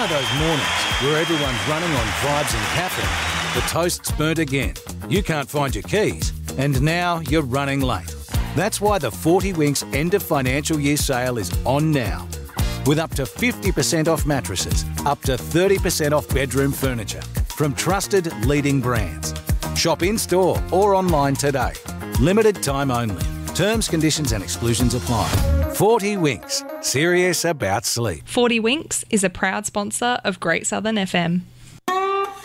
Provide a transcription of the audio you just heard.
know those mornings where everyone's running on vibes and caffeine? The toast's burnt again. You can't find your keys, and now you're running late. That's why the 40 Winks end of financial year sale is on now. With up to 50% off mattresses, up to 30% off bedroom furniture from trusted leading brands. Shop in-store or online today. Limited time only. Terms, conditions and exclusions apply. 40 Winks. Serious about sleep. 40 Winks is a proud sponsor of Great Southern FM.